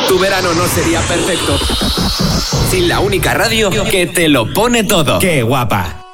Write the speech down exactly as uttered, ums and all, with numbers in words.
Tu verano no sería perfecto sin la única radio que te lo pone todo. ¡Qué guapa!